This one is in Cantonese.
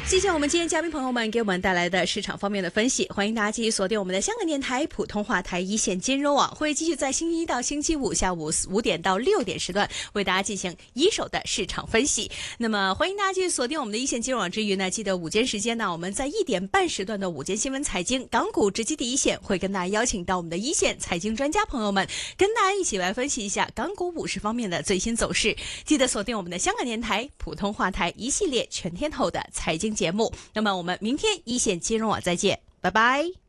谢谢我们今天嘉宾朋友们给我们带来的市场方面的分析，欢迎大家继续锁定我们的香港电台普通话台一线金融网，会继续在星期一到星期五下午5点到6点时段为大家进行一手的市场分析。那么欢迎大家继续锁定我们的一线金融网之余呢，记得午间时间呢，我们在1点半时段的午间新闻财经港股直击第一线，会跟大家邀请到我们的一线财经专家朋友们，跟大家一起来分析一下港股50方面的最新走势。记得锁定我们的香港电台普通话台一系列全天候的财经节目。那么我们明天一线金融网再见，拜拜。